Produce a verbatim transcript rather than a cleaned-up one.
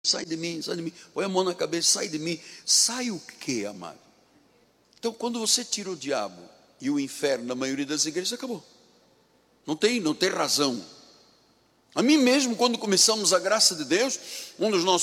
sai de mim, sai de mim, põe a mão na cabeça, sai de mim. Sai o quê, amado? Então, quando você tira o diabo e o inferno da maioria das igrejas, acabou. Não tem, não tem razão. A mim mesmo, quando começamos a graça de Deus, um dos nossos